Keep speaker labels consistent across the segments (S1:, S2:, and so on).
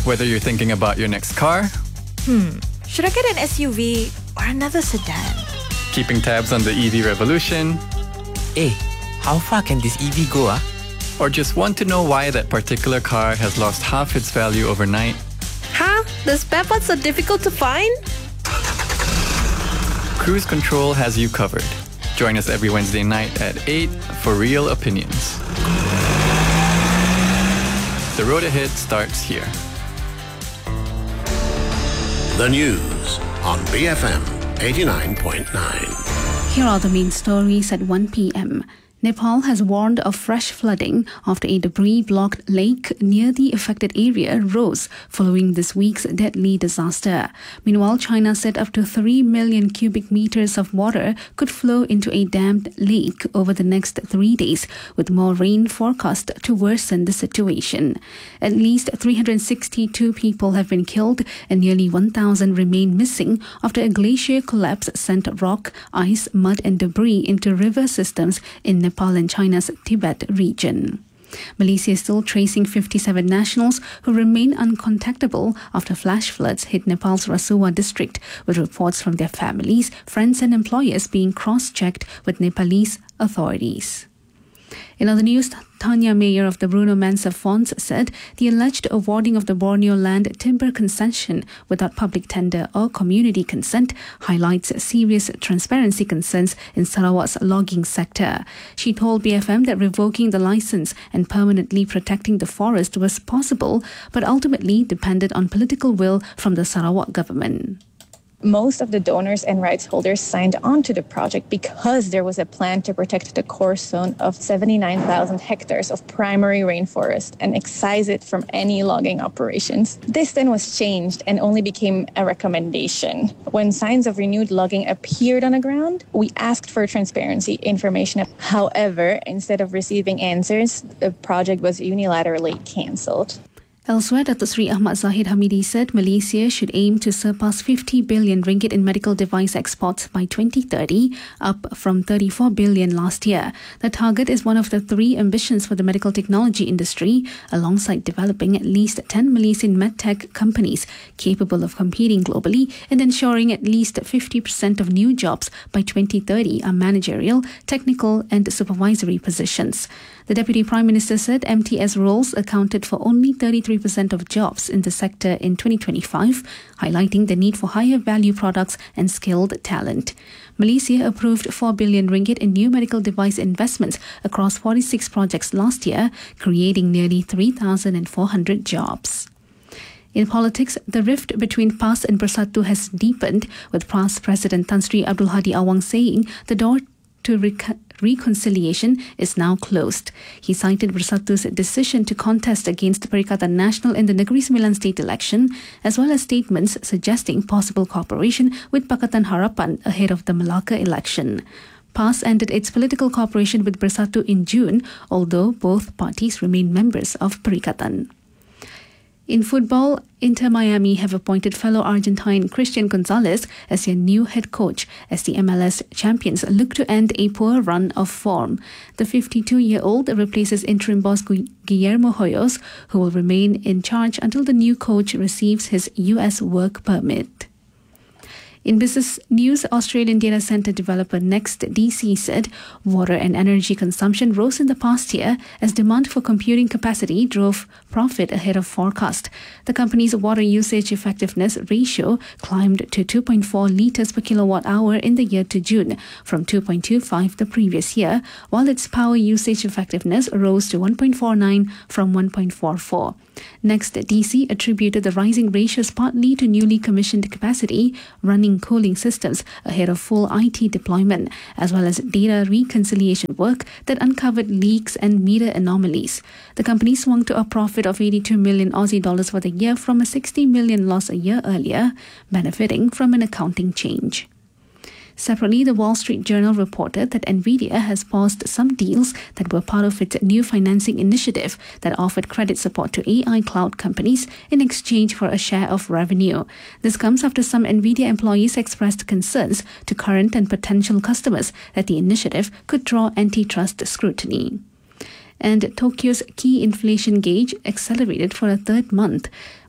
S1: Whether you're thinking about your next car,
S2: Should I get an SUV or another sedan?
S1: keeping tabs on the EV revolution,
S3: Hey, how far can this EV go?
S1: or just want to know why that particular car has lost half its value overnight,
S2: Huh? The spare parts are difficult to find?
S1: Cruise Control has you covered. Join us every Wednesday night at 8 for Real Opinions. The road ahead starts here.
S4: The news on BFM 89.9.
S5: Here are the main stories at 1 p.m. Nepal has warned of fresh flooding after a debris-blocked lake near the affected area rose following this week's deadly disaster. Meanwhile, China said up to 3 million cubic meters of water could flow into a dammed lake over the next 3 days, with more rain forecast to worsen the situation. At least 362 people have been killed and nearly 1,000 remain missing after a glacier collapse sent rock, ice, mud and debris into river systems in Nepal and China's Tibet region. Malaysia is still tracing 57 nationals who remain uncontactable after flash floods hit Nepal's Rasuwa district, with reports from their families, friends and employers being cross-checked with Nepalese authorities. In other news, Tanya Mayer of the Bruno Mansa Fonds said the alleged awarding of the Borneo land timber concession without public tender or community consent highlights serious transparency concerns in Sarawak's logging sector. She told BFM that revoking the license and permanently protecting the forest was possible, but ultimately depended on political will from the Sarawak government.
S6: Most of the donors and rights holders signed on to the project because there was a plan to protect the core zone of 79,000 hectares of primary rainforest and excise it from any logging operations. This then was changed and only became a recommendation. When signs of renewed logging appeared on the ground, we asked for transparency information. However, instead of receiving answers, the project was unilaterally cancelled.
S5: Elsewhere, Dr. Sri Ahmad Zahid Hamidi said Malaysia should aim to surpass 50 billion ringgit in medical device exports by 2030, up from 34 billion last year. The target is one of the 3 ambitions for the medical technology industry, alongside developing at least 10 Malaysian medtech companies capable of competing globally and ensuring at least 50% of new jobs by 2030 are managerial, technical and supervisory positions. The Deputy Prime Minister said MTS roles accounted for only 33% of jobs in the sector in 2025, highlighting the need for higher value products and skilled talent. Malaysia approved 4 billion ringgit in new medical device investments across 46 projects last year, creating nearly 3,400 jobs. In politics, the rift between PAS and Bersatu has deepened, with PAS President Tan Sri Abdul Hadi Awang saying the door to reconciliation is now closed. He cited Bersatu's decision to contest against Perikatan Nasional in the Negeri Sembilan state election, as well as statements suggesting possible cooperation with Pakatan Harapan ahead of the Melaka election. PAS ended its political cooperation with Bersatu in June, although both parties remain members of Perikatan. In football, Inter Miami have appointed fellow Argentine Christian Gonzalez as their new head coach as the MLS champions look to end a poor run of form. The 52-year-old replaces interim boss Guillermo Hoyos, who will remain in charge until the new coach receives his US work permit. In business news, Australian data center developer NextDC said water and energy consumption rose in the past year as demand for computing capacity drove profit ahead of forecast. The company's water usage effectiveness ratio climbed to 2.4 litres per kilowatt hour in the year to June, from 2.25 the previous year, while its power usage effectiveness rose to 1.49 from 1.44. NextDC attributed the rising ratios partly to newly commissioned capacity running cooling systems ahead of full IT deployment, as well as data reconciliation work that uncovered leaks and meter anomalies. The company swung to a profit of 82 million Aussie dollars for the year from a 60 million loss a year earlier, benefiting from an accounting change. Separately, the Wall Street Journal reported that Nvidia has paused some deals that were part of its new financing initiative that offered credit support to AI cloud companies in exchange for a share of revenue. This comes after some Nvidia employees expressed concerns to current and potential customers that the initiative could draw antitrust scrutiny. And Tokyo's key inflation gauge accelerated for a third month,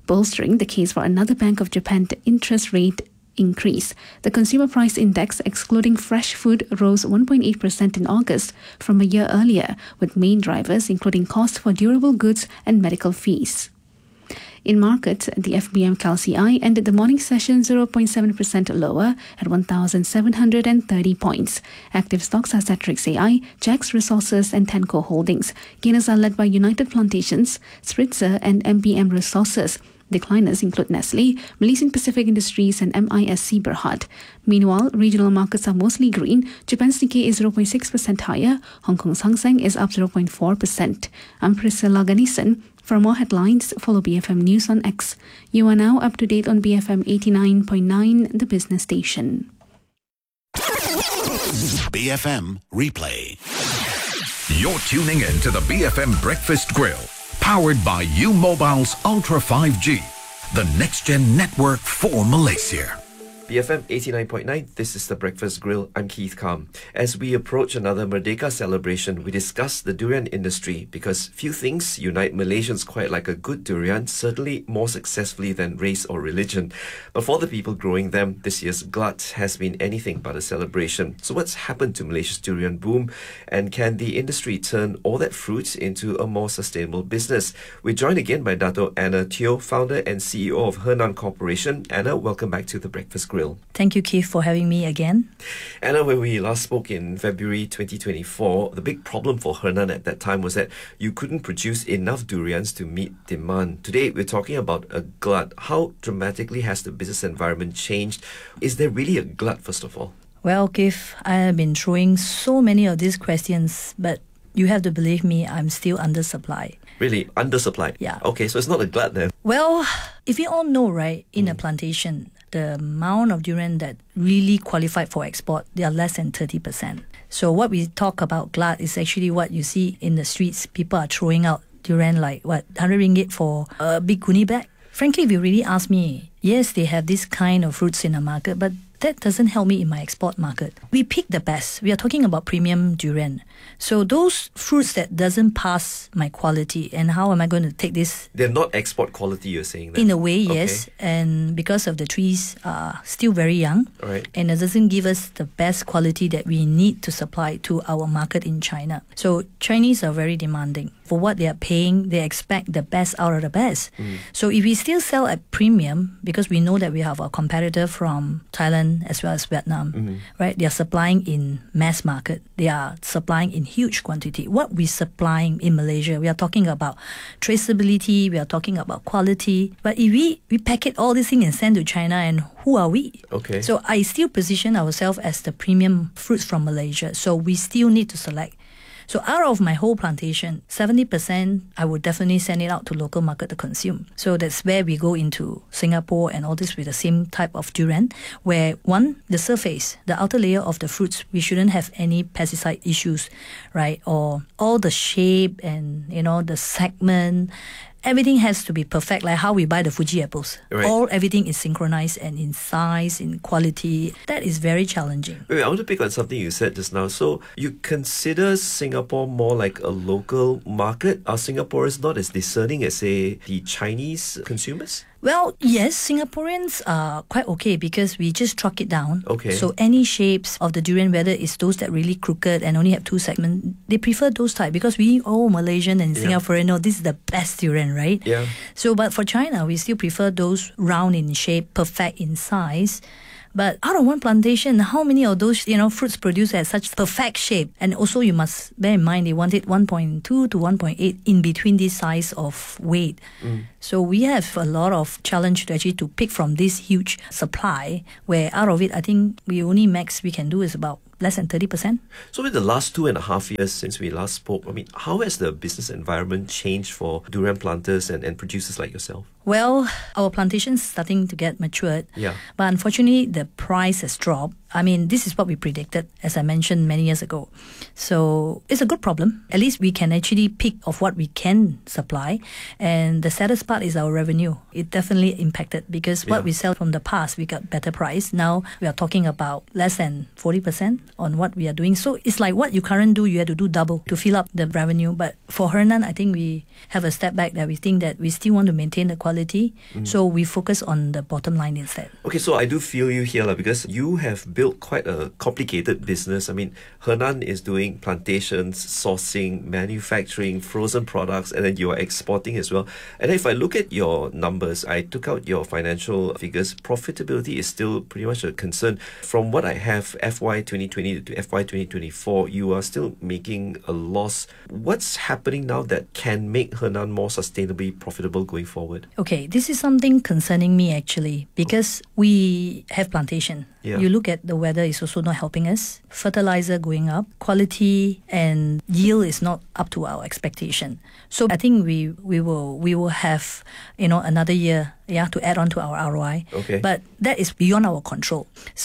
S5: bolstering the case for another Bank of Japan interest rate increase. The consumer price index, excluding fresh food, rose 1.8% in August from a year earlier, with main drivers including costs for durable goods and medical fees. In markets, the FBM CAL-CI ended the morning session 0.7% lower at 1,730 points. Active stocks are Satrix AI, Jax Resources and Tenco Holdings. Gainers are led by United Plantations, Spritzer and MBM Resources. Decliners include Nestle, Malaysian Pacific Industries and MISC Berhad. Meanwhile, regional markets are mostly green. Japan's Nikkei is 0.6% higher. Hong Kong's Hang Seng is up 0.4%. I'm Priscilla Ganesan. For more headlines, follow BFM News on X. You are now up to date on BFM 89.9, the business station.
S4: BFM Replay.
S7: You're tuning in to the BFM Breakfast Grill, powered by U-Mobile's Ultra 5G, the next-gen network for Malaysia.
S8: BFM 89.9, this is the Breakfast Grill. I'm Keith Kam. As we approach another Merdeka celebration, we discuss the durian industry because few things unite Malaysians quite like a good durian, certainly more successfully than race or religion. But for the people growing them, this year's glut has been anything but a celebration. So what's happened to Malaysia's durian boom? And can the industry turn all that fruit into a more sustainable business? We're joined again by Dato' Anna Teo, founder and CEO of Hernan Corporation. Anna, welcome back to the Breakfast Grill.
S9: Thank you, Keith, for having me again.
S8: Anna, when we last spoke in February 2024, the big problem for Hernan at that time was that you couldn't produce enough durians to meet demand. Today, we're talking about a glut. How dramatically has the business environment changed? Is there really a glut, first of all?
S9: Well, Keith, I have been throwing so many of these questions, but you have to believe me, I'm still undersupplied.
S8: Really? Undersupplied?
S9: Yeah.
S8: Okay, so it's not a glut then?
S9: Well, if you all know, right, in a plantation, the amount of durian that really qualified for export, they are less than 30%. So what we talk about glut is actually what you see in the streets. People are throwing out durian like, 100 ringgit for a big goonie bag? Frankly, if you really ask me, yes, they have this kind of fruits in the market, but that doesn't help me in my export market. We pick the best. We are talking about premium durian. So those fruits that doesn't pass my quality, and how am I going to take this?
S8: They're not export quality, you're saying that?
S9: In a way, yes. And because of the trees are still very young,
S8: right,
S9: and it doesn't give us the best quality that we need to supply to our market in China. So Chinese are very demanding. For what they are paying, they expect the best out of the best. So if we still sell at premium, because we know that we have a competitor from Thailand as well as Vietnam, right? They are supplying in mass market. They are supplying in huge quantity. What we're supplying in Malaysia, we are talking about traceability, we are talking about quality. But if we packet all these things and send to China, and who are we?
S8: Okay.
S9: So I still position ourselves as the premium fruits from Malaysia. So we still need to select. So out of my whole plantation, 70% I would definitely send it out to local market to consume. So that's where we go into Singapore and all this with the same type of durian, where one, the surface, the outer layer of the fruits, we shouldn't have any pesticide issues, right? Or all the shape and, the segment, everything has to be perfect, like how we buy the Fuji apples.
S8: Right.
S9: Everything is synchronized and in size, in quality. That is very challenging.
S8: Wait, I want to pick on something you said just now. So you consider Singapore more like a local market? Are Singaporeans not as discerning as, say, the Chinese consumers?
S9: Well, yes, Singaporeans are quite okay because we just truck it down.
S8: Okay.
S9: So any shapes of the durian, whether it's those that really crooked and only have two segments, they prefer those type because we all Malaysian and Singaporean know this is the best durian, right?
S8: Yeah.
S9: So, but for China, we still prefer those round in shape, perfect in size. But out of one plantation, how many of those fruits produced at such perfect shape? And also you must bear in mind they wanted 1.2 to 1.8 in between this size of weight. So we have a lot of challenge to actually to pick from this huge supply, where out of it, I think max we can do is about less than 30%.
S8: So in the last 2.5 years since we last spoke, how has the business environment changed for durian planters and producers like yourself?
S9: Well, our plantation's starting to get matured.
S8: Yeah.
S9: But unfortunately, the price has dropped. I mean, this is what we predicted, as I mentioned many years ago. So it's a good problem. At least we can actually pick of what we can supply. And the saddest part is our revenue. It definitely impacted because what we sell from the past, we got better price. Now we are talking about less than 40% on what we are doing. So it's like what you currently do, you have to do double to fill up the revenue. But for Hernan, I think we have a step back that we think that we still want to maintain the quality. So we focus on the bottom line instead.
S8: Okay, so I do feel you here because you have built quite a complicated business. I mean, Hernan is doing plantations, sourcing, manufacturing, frozen products, and then you are exporting as well. And if I look at your numbers, I took out your financial figures, profitability is still pretty much a concern. From what I have, FY 2020 to FY 2024, you are still making a loss. What's happening now that can make Hernan more sustainably profitable going forward?
S9: Okay, this is something concerning me actually because we have plantation. You look at the weather is also not helping us. Fertilizer going up, quality and yield is not up to our expectation. So I think we will have another year to add on to our ROI.
S8: Okay.
S9: But that is beyond our control.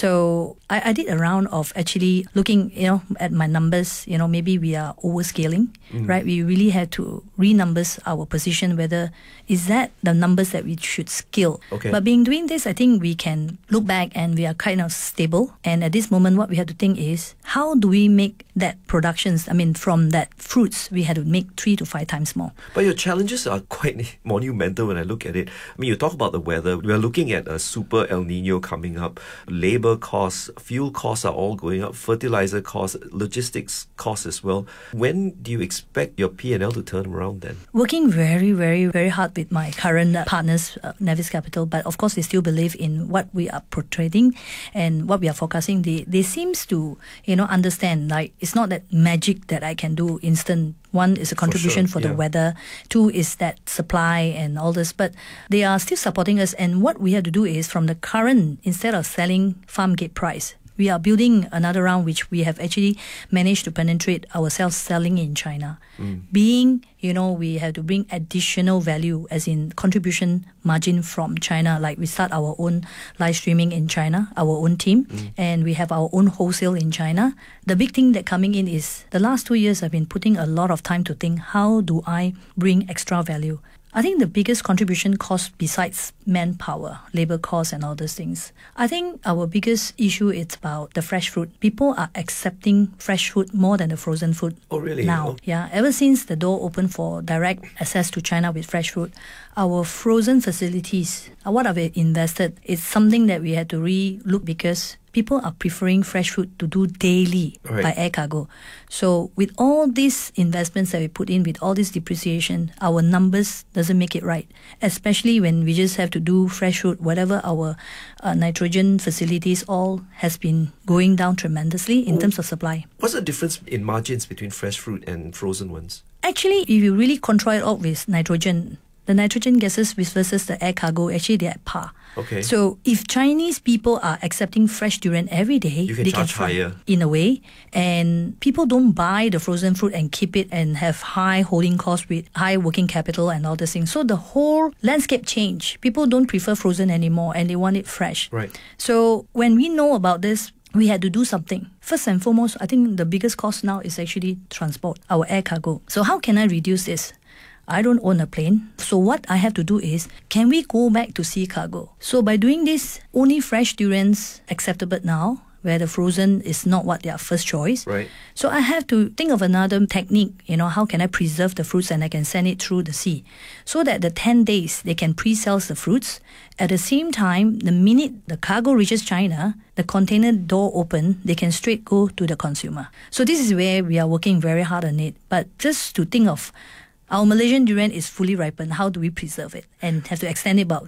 S9: So I did a round of actually looking at my numbers. Maybe we are overscaling, right? We really had to renumbers our position, whether is that the numbers that we should scale.
S8: Okay.
S9: But being doing this, I think we can look back and we are kind of stable. And at this moment, what we have to think is how do we make that productions? I mean, from that fruits, we had to make 3 to 5 times more.
S8: But your challenges are quite monumental when I look at it. I mean, you talk about the weather. We are looking at a super El Nino coming up. Labor costs, fuel costs are all going up. Fertilizer costs, logistics costs as well. When do you expect your P&L to turn around then?
S9: Working very, very, very hard with my current partners, Nevis Capital. But of course, they still believe in what we are portraying and what we are forecasting. They seems to, understand, like, it's not that magic that I can do instant. One is a contribution for the weather. 2 is that supply and all this. But they are still supporting us. And what we have to do is from the current, instead of selling farm gate price, we are building another round which we have actually managed to penetrate ourselves selling in China. Being, we have to bring additional value as in contribution margin from China. Like we start our own live streaming in China, our own team, and we have our own wholesale in China. The big thing that coming in is the last 2 years I've been putting a lot of time to think, how do I bring extra value? I think the biggest contribution cost besides manpower, labor costs and all those things, I think our biggest issue is about the fresh fruit. People are accepting fresh fruit more than the frozen fruit.
S8: Oh, really?
S9: Now. Yeah, ever since the door opened for direct access to China with fresh fruit, our frozen facilities, what have we invested? It's something that we had to re-look because people are preferring fresh fruit to do daily by air cargo. So with all these investments that we put in, with all this depreciation, our numbers doesn't make it right. Especially when we just have to do fresh fruit, whatever our nitrogen facilities all has been going down tremendously in terms of supply.
S8: What's the difference in margins between fresh fruit and frozen ones?
S9: Actually, if you really control it out with nitrogen, the nitrogen gases versus the air cargo, actually they're at par.
S8: Okay.
S9: So if Chinese people are accepting fresh durian every day,
S8: they can charge higher
S9: in a way, and people don't buy the frozen fruit and keep it and have high holding costs with high working capital and all these things. So the whole landscape change. People don't prefer frozen anymore and they want it fresh.
S8: Right.
S9: So when we know about this, we had to do something. First and foremost, I think the biggest cost now is actually transport, our air cargo. So how can I reduce this? I don't own a plane. So what I have to do is, can we go back to sea cargo? So by doing this, only fresh durians acceptable now, where the frozen is not what their first choice.
S8: Right.
S9: So I have to think of another technique, how can I preserve the fruits and I can send it through the sea. So that the 10 days, they can pre-sell the fruits. At the same time, the minute the cargo reaches China, the container door open, they can straight go to the consumer. So this is where we are working very hard on it. But just to think of, our Malaysian durian is fully ripened. How do we preserve it? And have to extend it about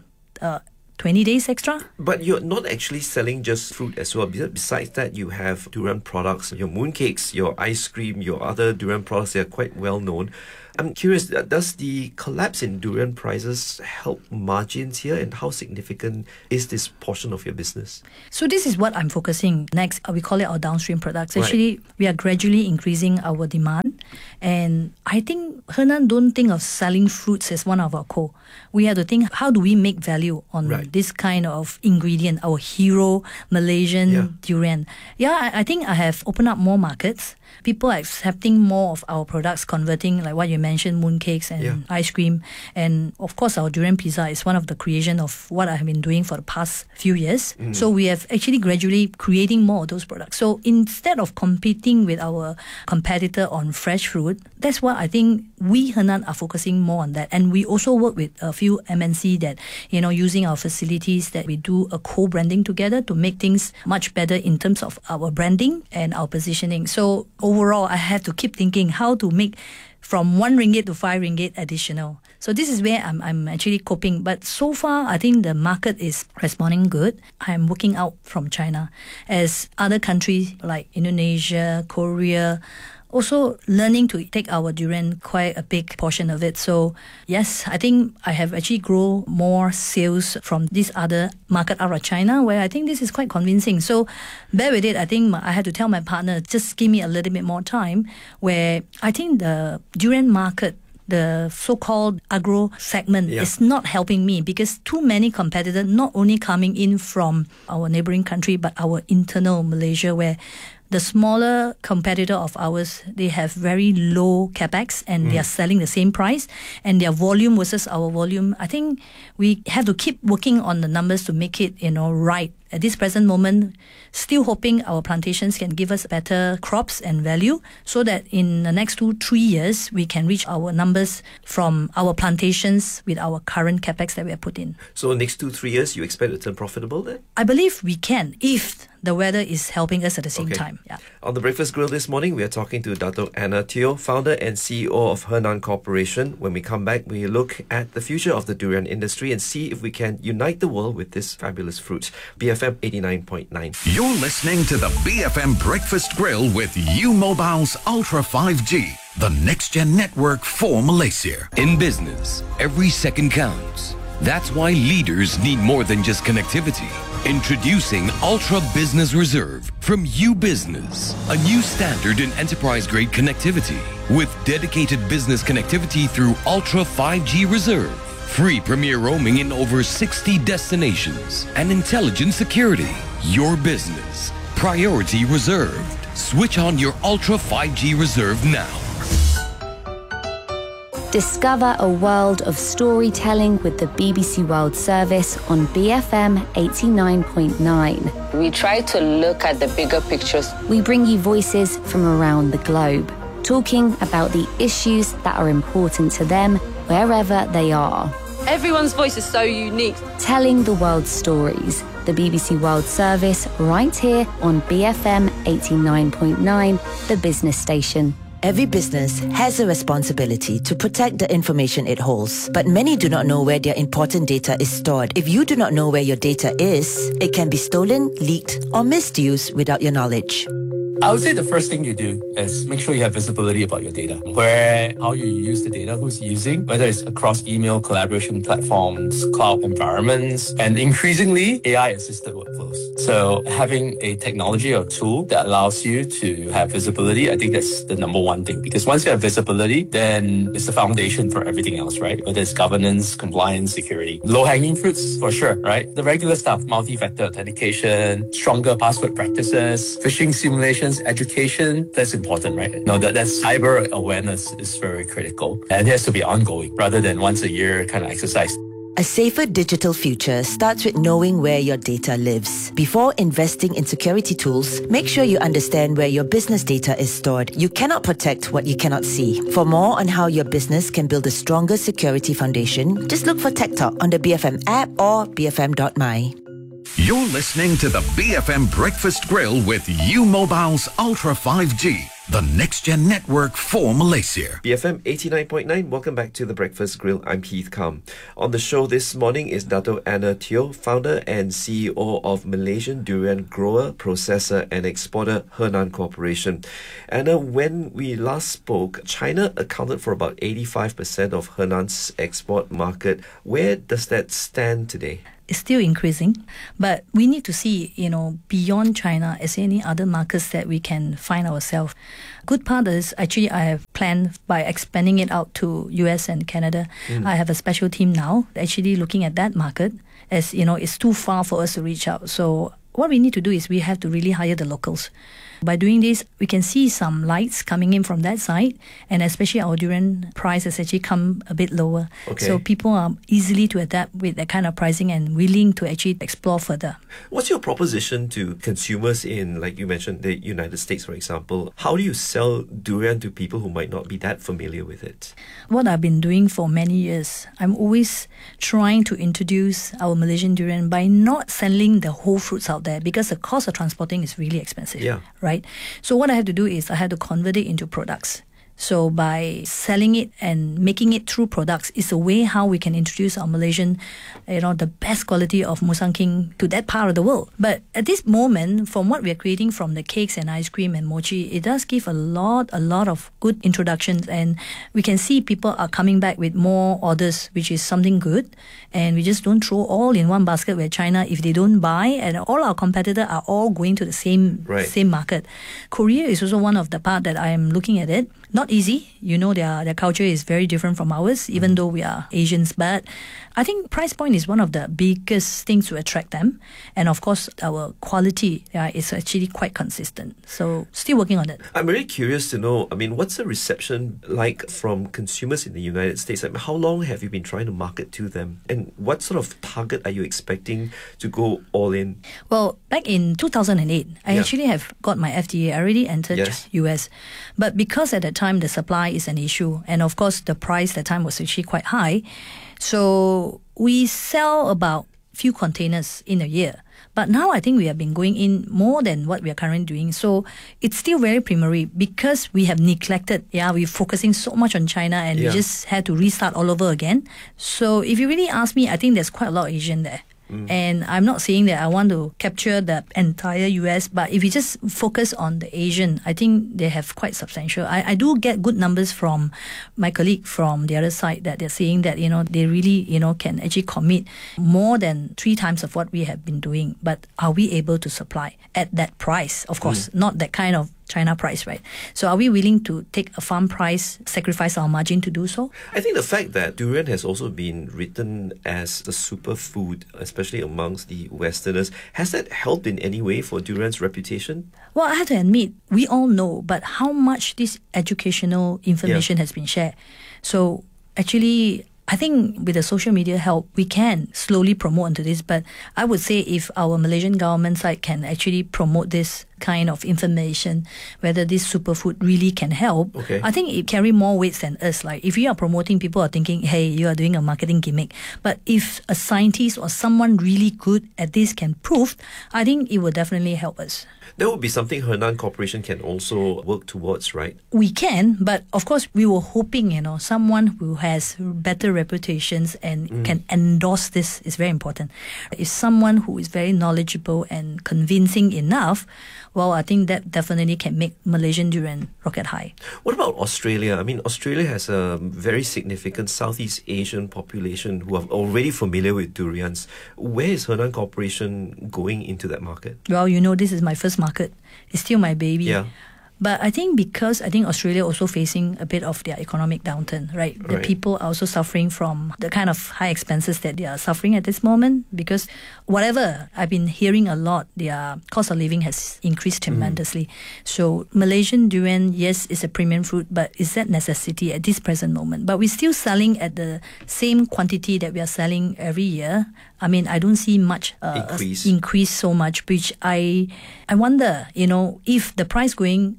S9: 20 days extra.
S8: But you're not actually selling just fruit as well. Besides that, you have durian products, your mooncakes, your ice cream, your other durian products. They are quite well known. I'm curious, does the collapse in durian prices help margins here, and how significant is this portion of your business?
S9: So this is what I'm focusing next. We call it our downstream products.
S8: Right.
S9: Actually, we are gradually increasing our demand. And I think Henan don't think of selling fruits as one of our core. We have to think, how do we make value on this kind of ingredient, our hero Malaysian durian. I think I have opened up more markets. People are accepting more of our products, converting, like what you mentioned, mooncakes and ice cream. And of course, our durian pizza is one of the creation of what I have been doing for the past few years. So we have actually gradually creating more of those products. So instead of competing with our competitor on fresh fruit, that's what I think we Henan are focusing more on that. And we also work with a few MNC that, using our facilities, that we do a co-branding together to make things much better in terms of our branding and our positioning. So overall, I have to keep thinking how to make from 1 ringgit to 5 ringgit additional. So this is where I'm actually coping. But so far, I think the market is responding good. I'm working out from China as other countries like Indonesia, Korea, also learning to take our durian, quite a big portion of it. So yes, I think I have actually grown more sales from this other market out of China, where I think this is quite convincing. So bear with it. I think I had to tell my partner, just give me a little bit more time, where I think the durian market, the so-called agro segment, is not helping me, because too many competitors not only coming in from our neighboring country, but our internal Malaysia, where the smaller competitor of ours, they have very low capex and they are selling the same price, and their volume versus our volume. I think we have to keep working on the numbers to make it, right. At this present moment, still hoping our plantations can give us better crops and value, so that in the next 2-3 years, we can reach our numbers from our plantations with our current capex that we have put in.
S8: So next 2-3 years, you expect to turn profitable then?
S9: I believe we can, if the weather is helping us at the same time. Yeah.
S8: On the Breakfast Grill this morning, we are talking to Dato' Anna Teo, founder and CEO of Henan Corporation. When we come back, we look at the future of the durian industry and see if we can unite the world with this fabulous fruit. BFM 89.9.
S7: You're listening to the BFM Breakfast Grill with U-Mobile's Ultra 5G, the next-gen network for Malaysia.
S10: In business, every second counts. That's why leaders need more than just connectivity. Introducing Ultra Business Reserve from U-Business, a new standard in enterprise-grade connectivity with dedicated business connectivity through Ultra 5G Reserve. Free premier roaming in over 60 destinations and intelligent security. Your business. Priority reserved. Switch on your Ultra 5G Reserve now.
S11: Discover a world of storytelling with the BBC World Service on BFM 89.9.
S12: We try to look at the bigger pictures.
S11: We bring you voices from around the globe, talking about the issues that are important to them wherever they are.
S12: Everyone's voice is so unique.
S11: Telling the world's stories. The BBC World Service right here on BFM 89.9, the business station.
S13: Every business has a responsibility to protect the information it holds, but many do not know where their important data is stored. If you do not know where your data is, it can be stolen, leaked, or misused without your knowledge.
S14: I would say the first thing you do is make sure you have visibility about your data. Where, how you use the data, who's using, whether it's across email, collaboration platforms, cloud environments, and increasingly AI-assisted workflows. So having a technology or tool that allows you to have visibility, I think that's the number one thing. Because once you have visibility, then it's the foundation for everything else, right? Whether it's governance, compliance, security. Low-hanging fruits, for sure, right? The regular stuff, multi-factor authentication, stronger password practices, phishing simulation, education, that's important, right? That cyber awareness is very critical, and it has to be ongoing rather than once a year kind of exercise.
S13: A safer digital future starts with knowing where your data lives. Before investing in security tools, make sure you understand where your business data is stored. You cannot protect what you cannot see. For more on how your business can build a stronger security foundation, just look for Tech Talk on the BFM app or bfm.my.
S7: You're listening to the BFM Breakfast Grill with U-Mobile's Ultra 5G, the Next Gen Network for Malaysia.
S8: BFM 89.9, welcome back to The Breakfast Grill. I'm Keith Kam. On the show this morning is Dato' Anna Teo, founder and CEO of Malaysian Durian Grower, Processor and Exporter Henan Corporation. Anna, when we last spoke, China accounted for about 85% of Henan's export market. Where does that stand today?
S9: It's still increasing, but we need to see, beyond China, is there any other markets that we can find ourselves? Good part is actually I have planned by expanding it out to US and Canada. I have a special team now actually looking at that market as, it's too far for us to reach out. So what we need to do is we have to really hire the locals. By doing this, we can see some lights coming in from that side, and especially our durian price has actually come a bit lower.
S8: Okay.
S9: So people are easily to adapt with that kind of pricing and willing to actually explore further.
S8: What's your proposition to consumers in, like you mentioned, the United States, for example? How do you sell durian to people who might not be that familiar with it?
S9: What I've been doing for many years, I'm always trying to introduce our Malaysian durian by not selling the whole fruits out there, because the cost of transporting is really expensive.
S8: Yeah.
S9: Right? So what I have to do is I have to convert it into products. So by selling it and making it through products is a way how we can introduce our Malaysian, the best quality of Musang King to that part of the world. But at this moment, from what we are creating from the cakes and ice cream and mochi, it does give a lot of good introductions, and we can see people are coming back with more orders, which is something good. And we just don't throw all in one basket where China, if they don't buy, and all our competitors are all going to the same market. Korea is also one of the part that I am looking at it. Not easy, their culture is very different from ours, even though we are Asians. But I think price point is one of the biggest things to attract them. And of course, our quality is actually quite consistent. So still working on it.
S8: I'm really curious to know, what's the reception like from consumers in the United States? How long have you been trying to market to them? And what sort of target are you expecting to go all in?
S9: Well, back in 2008, I actually have got my FDA. I already entered US. But because at that time the supply is an issue, and of course the price at that time was actually quite high, so we sell about few containers in a year. But now I think we have been going in more than what we are currently doing. So it's still very primary because we have neglected, we're focusing so much on China, and we just had to restart all over again. So if you really ask me, I think there's quite a lot of Asian there. And I'm not saying that I want to capture the entire US, but if you just focus on the Asian, I think they have quite substantial. I do get good numbers from my colleague from the other side that they're saying that, they really, can actually commit more than 3 times of what we have been doing. But are we able to supply at that price? Of course, not that kind of China price, right? So are we willing to take a farm price, sacrifice our margin to do so?
S8: I think the fact that durian has also been written as the superfood, especially amongst the Westerners, has that helped in any way for durian's reputation?
S9: Well, I have to admit, we all know, but how much this educational information has been shared. So actually, I think with the social media help, we can slowly promote into this. But I would say if our Malaysian government side can actually promote this kind of information, whether this superfood really can help, I think it carry more weights than us. Like if you are promoting, people are thinking, hey, you are doing a marketing gimmick. But if a scientist or someone really good at this can prove, I think it will definitely help us.
S8: That would be something Henan Corporation can also work towards, right?
S9: We can, but of course we were hoping, someone who has better reputations and can endorse this is very important. If someone who is very knowledgeable and convincing enough, well, I think that definitely can make Malaysian durian rocket high.
S8: What about Australia? Australia has a very significant Southeast Asian population who are already familiar with durians. Where is Henan Corporation going into that market?
S9: Well, this is my first market. It's still my baby. Yeah. But I think because Australia also facing a bit of their economic downturn, right? The people are also suffering from the kind of high expenses that they are suffering at this moment, because whatever I've been hearing a lot, their cost of living has increased tremendously. So Malaysian durian, yes, is a premium fruit, but is that necessity at this present moment? But we're still selling at the same quantity that we are selling every year. I don't see much increase so much, which I wonder, if the price going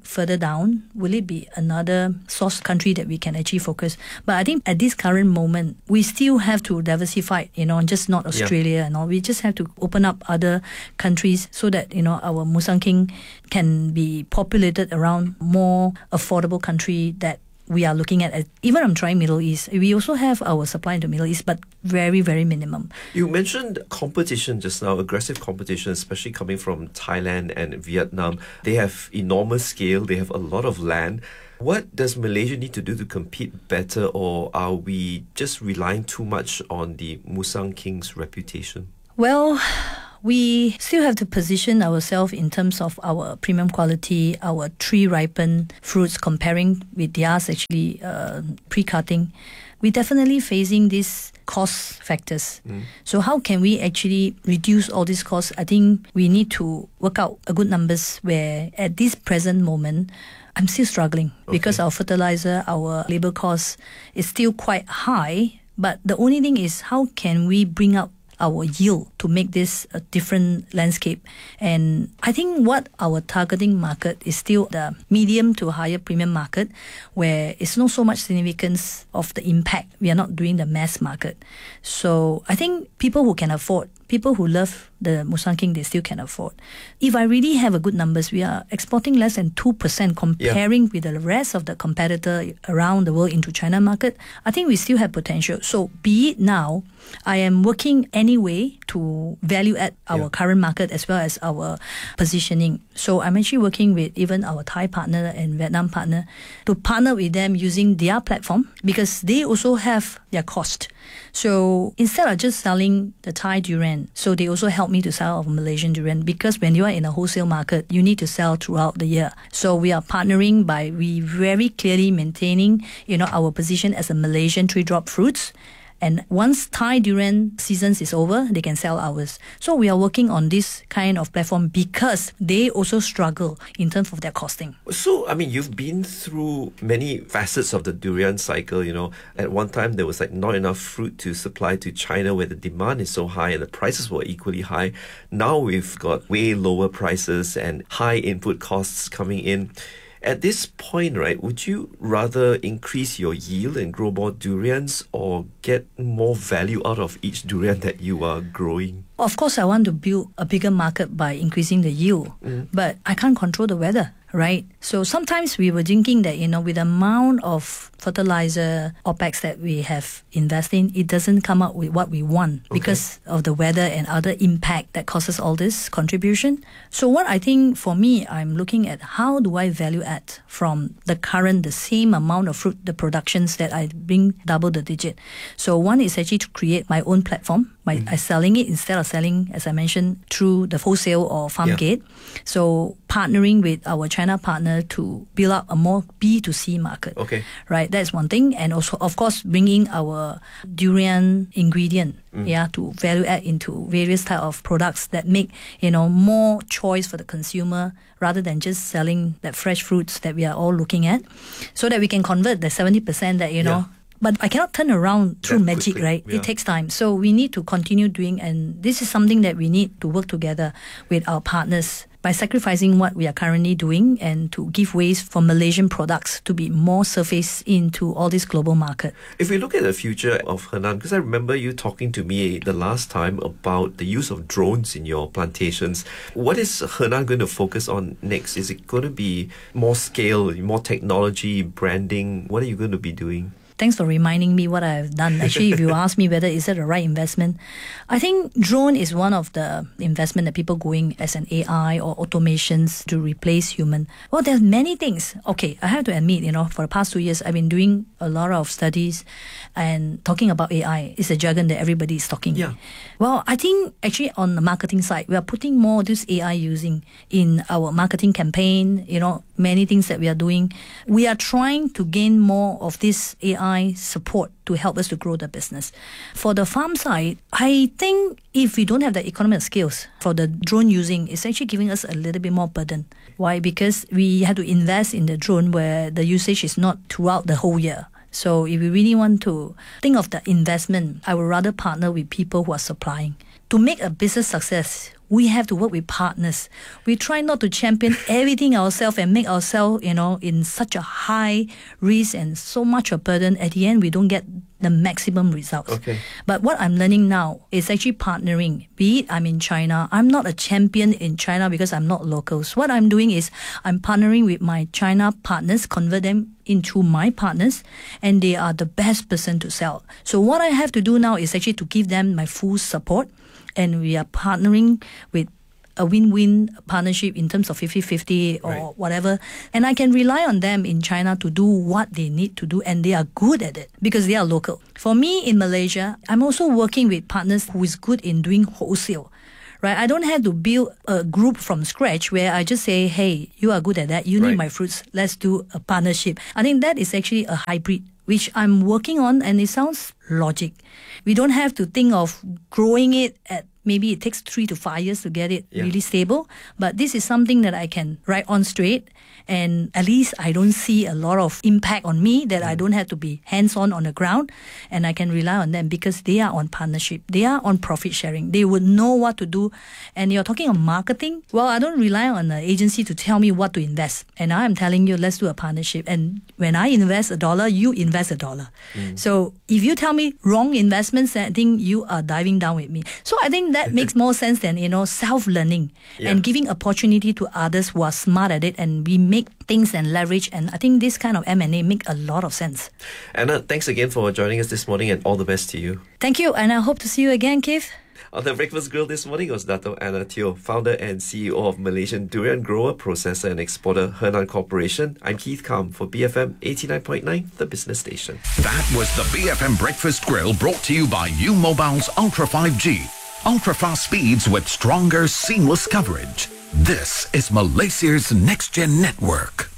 S9: further down, will it be another source country that we can actually focus? But I think at this current moment, we still have to diversify, just not Australia and all. We just have to open up other countries so that, our Musang King can be populated around more affordable country that we are looking at. Even I'm trying Middle East. We also have our supply into Middle East, but very, very minimum.
S8: You mentioned competition just now, aggressive competition, especially coming from Thailand and Vietnam. They have enormous scale. They have a lot of land. What does Malaysia need to do to compete better, or are we just relying too much on the Musang King's reputation?
S9: Well, we still have to position ourselves in terms of our premium quality, our tree-ripened fruits comparing with theirs actually pre-cutting. We're definitely facing these cost factors. So how can we actually reduce all these costs? I think we need to work out a good numbers where at this present moment, I'm still struggling because our fertilizer, our labor cost is still quite high. But the only thing is, how can we bring up our yield to make this a different landscape? And I think what our targeting market is still the medium to higher premium market, where it's not so much significance of the impact. We are not doing the mass market. So I think people who can afford, people who love the Musang King, they still can afford. If I really have a good numbers, we are exporting less than 2% comparing with the rest of the competitor around the world into China market. I think we still have potential. So be it now, I am working anyway to value add our current market as well as our positioning. So I'm actually working with even our Thai partner and Vietnam partner to partner with them using their platform, because they also have their cost. So instead of just selling the Thai durian, so they also help me to sell our Malaysian durian, because when you are in a wholesale market, you need to sell throughout the year. So we are partnering by we very clearly maintaining, our position as a Malaysian tree drop fruits. And once Thai durian seasons is over, they can sell ours. So we are working on this kind of platform because they also struggle in terms of their costing.
S8: So, you've been through many facets of the durian cycle, At one time, there was not enough fruit to supply to China where the demand is so high and the prices were equally high. Now we've got way lower prices and high input costs coming in. At this point, right, would you rather increase your yield and grow more durians, or get more value out of each durian that you are growing?
S9: Of course, I want to build a bigger market by increasing the yield, but I can't control the weather, right? So sometimes we were thinking that, with the amount of fertilizer OPEX that we have invested in, it doesn't come out with what we want because of the weather and other impact that causes all this contribution. So what I think for me, I'm looking at how do I value add from the same amount of fruit, the productions that I bring double the digit. So one is actually to create my own platform by selling it instead of selling, as I mentioned, through the wholesale or farm gate. So partnering with our China partner to build up a more B2C market. Right, that's one thing. And also, of course, bringing our durian ingredient to value add into various type of products that make, more choice for the consumer rather than just selling that fresh fruits that we are all looking at, so that we can convert the 70% that, But I cannot turn around through magic, right? It takes time. So we need to continue doing, and this is something that we need to work together with our partners by sacrificing what we are currently doing and to give ways for Malaysian products to be more surfaced into all this global market.
S8: If we look at the future of Henan, because I remember you talking to me the last time about the use of drones in your plantations. What is Henan going to focus on next? Is it going to be more scale, more technology, branding? What are you going to be doing?
S9: Thanks for reminding me what I've done. Actually, if you ask me whether is it the right investment, I think drone is one of the investment that people going as an AI or automations to replace human. Well, there's many things. Okay, I have to admit, for the past 2 years, I've been doing a lot of studies and talking about AI. It's a jargon that everybody is talking. Well, I think actually on the marketing side, we are putting more of this AI using in our marketing campaign, many things that we are doing. We are trying to gain more of this AI support to help us to grow the business. For the farm side, I think if we don't have the economy of skills for the drone using, it's actually giving us a little bit more burden. Why? Because we have to invest in the drone where the usage is not throughout the whole year. So if we really want to think of the investment, I would rather partner with people who are supplying. To make a business success, we have to work with partners. We try not to champion everything ourselves and make ourselves, in such a high risk and so much a burden. At the end, we don't get the maximum results.
S8: Okay.
S9: But what I'm learning now is actually partnering. Be it I'm in China, I'm not a champion in China because I'm not local. So what I'm doing is I'm partnering with my China partners, convert them into my partners, and they are the best person to sell. So what I have to do now is actually to give them my full support, and we are partnering with a win-win partnership in terms of 50-50 or whatever. And I can rely on them in China to do what they need to do, and they are good at it because they are local. For me in Malaysia, I'm also working with partners who is good in doing wholesale. Right? I don't have to build a group from scratch where I just say, hey, you are good at that, you need my fruits, let's do a partnership. I think that is actually a hybrid, which I'm working on, and it sounds logic. We don't have to think of growing it at maybe it takes 3 to 5 years to get it really stable. But this is something that I can write on straight, and at least I don't see a lot of impact on me, that I don't have to be hands-on on the ground, and I can rely on them because they are on partnership. They are on profit sharing. They would know what to do. And you're talking on marketing. Well, I don't rely on an agency to tell me what to invest. And I'm telling you, let's do a partnership. And when I invest $1, you invest $1. So if you tell me wrong investments, I think you are diving down with me. So I think that makes more sense than, self-learning and giving opportunity to others who are smart at it, and we make things and leverage. And I think this kind of M&A make a lot of sense.
S8: Anna, thanks again for joining us this morning, and all the best to you.
S9: Thank you, and I hope to see you again, Keith.
S8: On the Breakfast Grill this morning was Dato' Anna Teo, founder and CEO of Malaysian Durian Grower, Processor and Exporter Hernan Corporation. I'm Keith Kam for BFM 89.9, the business station.
S7: That was the BFM Breakfast Grill, brought to you by U-Mobile's Ultra 5G. Ultra-fast speeds with stronger, seamless coverage. This is Malaysia's next-gen network.